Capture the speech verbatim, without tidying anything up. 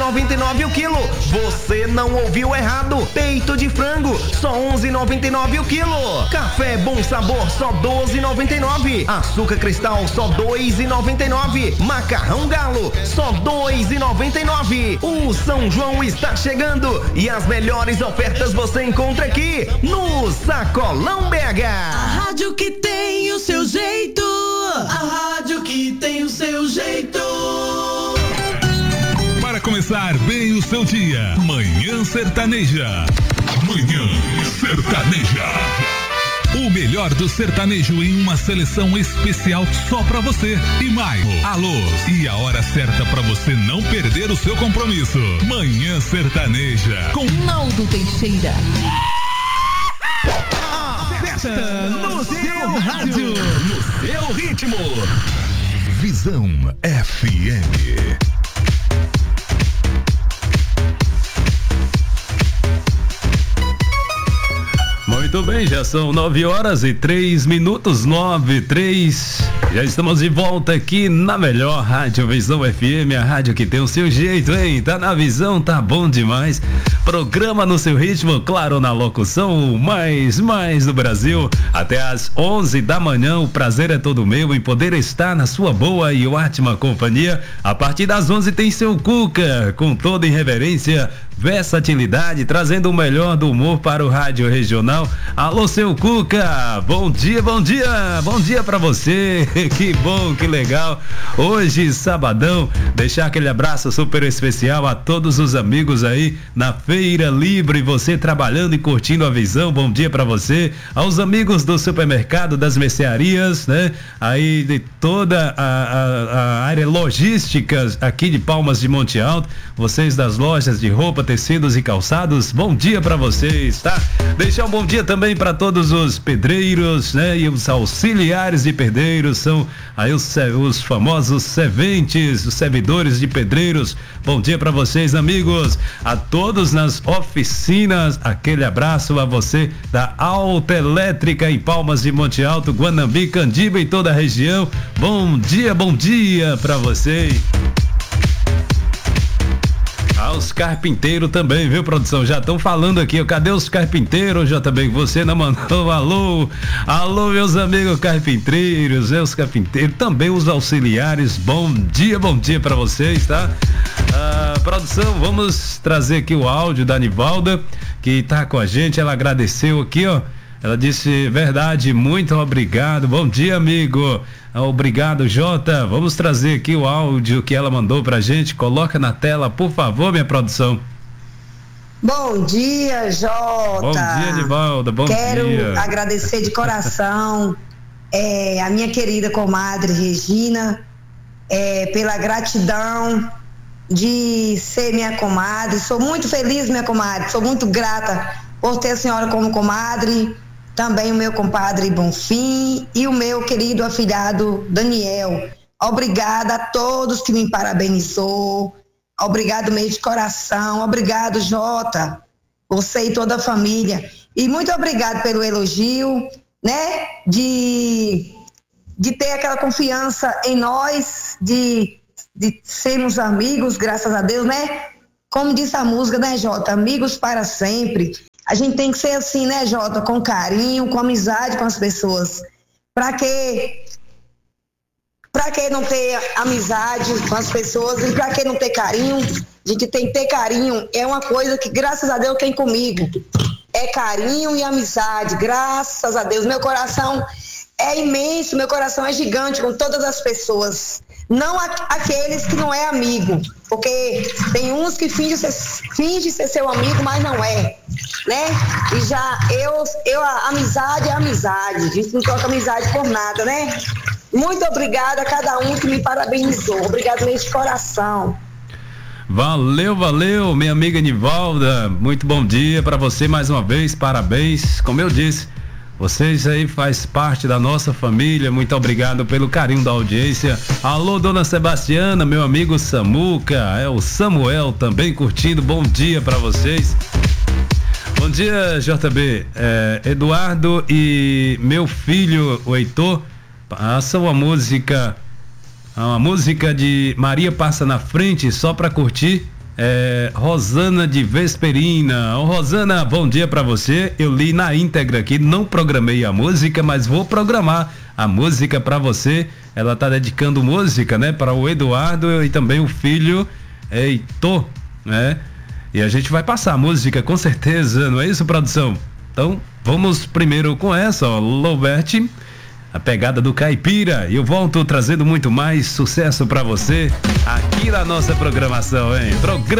onze e noventa e nove o quilo. Você não ouviu errado. Peito de frango, só onze e noventa e nove o quilo. Café Bom Sabor, só doze e noventa e nove. Açúcar Cristal, só dois e noventa e nove. Macarrão Galo, só dois e noventa e nove. O São João está chegando e as melhores ofertas você encontra aqui no Sacolão B H. A rádio que tem o seu jeito. A rádio que tem o seu jeito. Para começar bem o seu dia, Manhã Sertaneja. Manhã Sertaneja. O melhor do sertanejo em uma seleção especial só pra você. E mais, alô, e a hora certa pra você não perder o seu compromisso. Manhã Sertaneja com Naldo Teixeira. Festa no seu rádio, no seu ritmo. Visão F M. Muito bem, já são nove horas e três minutos, nove, três. Já estamos de volta aqui na melhor rádio Visão F M, a rádio que tem o seu jeito, hein? Tá na visão, tá bom demais. Programa no seu ritmo, claro, na locução mais, mais do Brasil. Até às onze da manhã, o prazer é todo meu em poder estar na sua boa e ótima companhia. A partir das onze tem seu Cuca, com toda irreverência, versatilidade, trazendo o melhor do humor para o rádio regional. Alô, seu Cuca, bom dia, bom dia, bom dia pra você, que bom, que legal. Hoje, sabadão, deixar aquele abraço super especial a todos os amigos aí na Feira Livre, você trabalhando e curtindo a visão, bom dia pra você. Aos amigos do supermercado, das mercearias, né, aí de toda a, a, a área logística aqui de Palmas de Monte Alto, vocês das lojas de roupa, tecidos e calçados, bom dia pra vocês, tá? Deixar um bom dia também para todos os pedreiros, né? E os auxiliares de pedreiros, são aí os, os famosos serventes, os servidores de pedreiros. Bom dia para vocês, amigos. A todos nas oficinas, aquele abraço a você da Alta Elétrica em Palmas de Monte Alto, Guanambi, Candiba e toda a região. Bom dia, bom dia para vocês. Os carpinteiros também, viu, produção? Já estão falando aqui, cadê os carpinteiros, J B? Você não mandou alô, alô, meus amigos carpinteiros, né? Os carpinteiros, também os auxiliares, bom dia, bom dia pra vocês, tá? Ah, produção, vamos trazer aqui o áudio da Nivalda, que tá com a gente, ela agradeceu aqui, ó. Ela disse, verdade, muito obrigado, bom dia, amigo. Obrigado, Jota. Vamos trazer aqui o áudio que ela mandou pra gente. Coloca na tela, por favor, minha produção. Bom dia, Jota. Bom dia, Nivalda. Bom Quero dia. Quero agradecer de coração é, a minha querida comadre Regina é, pela gratidão de ser minha comadre. Sou muito feliz, minha comadre. Sou muito grata por ter a senhora como comadre. Também o meu compadre Bonfim e o meu querido afilhado Daniel. Obrigada a todos que me parabenizou. Obrigado mesmo de coração. Obrigado, Jota. Você e toda a família. E muito obrigado pelo elogio, né? De, de ter aquela confiança em nós, de, de sermos amigos, graças a Deus, né? Como disse a música, né, Jota? Amigos para sempre. A gente tem que ser assim, né, Jota? Com carinho, com amizade com as pessoas. Pra que, pra que não ter amizade com as pessoas e pra que não ter carinho? A gente tem que ter carinho. É uma coisa que, graças a Deus, tem comigo. É carinho e amizade. Graças a Deus. Meu coração é imenso, meu coração é gigante com todas as pessoas. Não aqueles que não é amigo, porque tem uns que fingem ser, fingem ser seu amigo, mas não é, né? E já eu, eu a amizade é amizade, a gente não troca amizade por nada, né? Muito obrigada a cada um que me parabenizou, obrigado mesmo de coração. Valeu, valeu, minha amiga Nivalda, muito bom dia para você mais uma vez, parabéns, como eu disse. Vocês aí faz parte da nossa família, muito obrigado pelo carinho da audiência. Alô, dona Sebastiana, meu amigo Samuca, é o Samuel também curtindo, bom dia pra vocês. Bom dia, J B, é, Eduardo e meu filho, o Heitor, passam a música, a música de Maria Passa na Frente, só pra curtir. É, Rosana de Vesperina. Ô, Rosana, bom dia pra você. Eu li na íntegra aqui, não programei a música, mas vou programar a música pra você. Ela tá dedicando música, né, para o Eduardo e também o filho Heitor, né? E a gente vai passar a música com certeza, não é isso, produção? Então, vamos primeiro com essa, ó, Loubert, a pegada do Caipira. E eu volto trazendo muito mais sucesso pra você aqui na nossa programação, hein? Programa